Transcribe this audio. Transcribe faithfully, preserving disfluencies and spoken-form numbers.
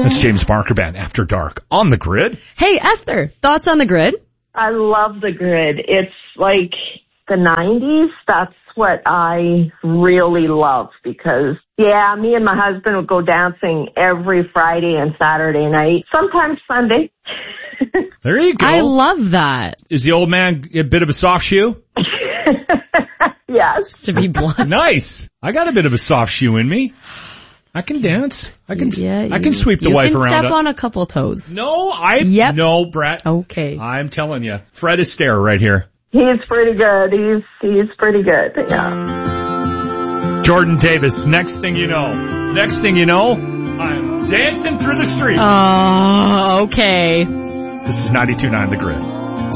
That's James Barker Band, After Dark, on the Grid. Hey, Esther, thoughts on the Grid? I love the Grid. It's like the nineties. That's what I really love because, yeah, me and my husband would go dancing every Friday and Saturday night, sometimes Sunday. There you go. I love that. Is the old man a bit of a soft shoe? Yes. To be blunt. Nice. I got a bit of a soft shoe in me. I can dance. I can. Yeah, I can sweep the you wife can around. Step a- on a couple toes. No, I. Yep. No, Brett. Okay. I'm telling you, Fred Astaire right here. He's pretty good. He's he's pretty good. Yeah. Jordan Davis. Next thing you know, next thing you know, I'm dancing through the streets. Oh, okay. This is ninety-two point nine The Grid.